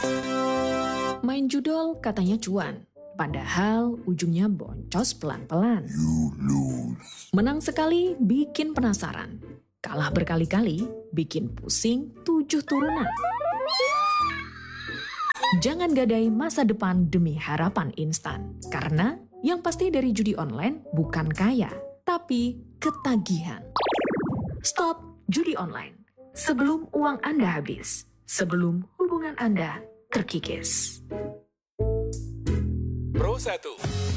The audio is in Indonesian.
Main judol katanya cuan, padahal ujungnya boncos pelan-pelan. Menang sekali bikin penasaran, kalah berkali-kali bikin pusing 7 turunan. Jangan gadai masa depan demi harapan instan, karena yang pasti dari judi online bukan kaya, tapi ketagihan. Stop judi online sebelum uang Anda habis, sebelum hubungan Anda terkikis. Pro 1